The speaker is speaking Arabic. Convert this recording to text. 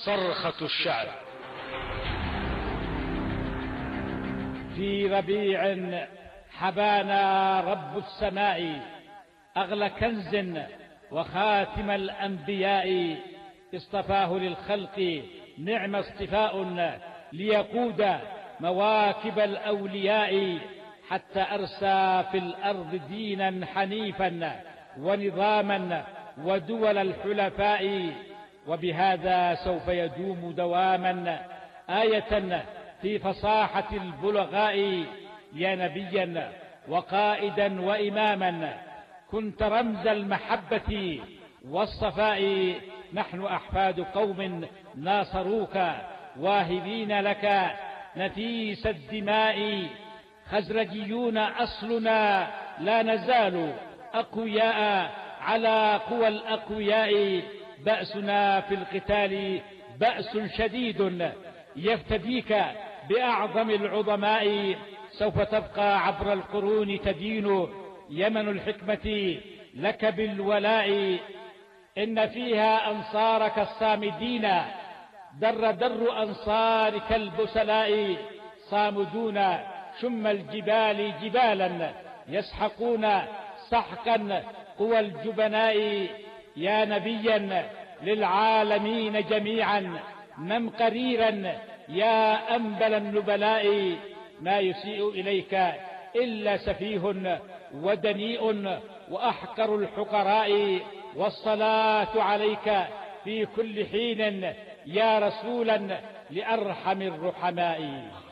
صرخة الشعر. في ربيع حبانا رب السماء أغلى كنز وخاتم الأنبياء، اصطفاه للخلق نعم اصطفاء ليقود مواكب الأولياء، حتى أرسى في الأرض دينا حنيفا ونظاما ودول الحلفاء، وبهذا سوف يدوم دواما آية في فصاحة البلغاء. يا نبيا وقائدا وإماما كنت رمز المحبة والصفاء، نحن أحفاد قوم ناصروك واهبين لك نفيس الدماء، خزرجيون أصلنا لا نزال أقوياء على قوى الأقوياء، بأسنا في القتال بأس شديد يفتديك بأعظم العظماء، سوف تبقى عبر القرون تدين يمن الحكمة لك بالولاء، إن فيها أنصارك الصامدين در أنصارك البسلاء، صامدون شم الجبال جبالا يسحقون سحقا قوى الجبناء. يا نبيا للعالمين جميعا نم قريرا يا أنبل النبلاء، ما يسيء إليك إلا سفيه ودنيء وأحقر الحقراء، والصلاة عليك في كل حين يا رسولا لأرحم الرحماء.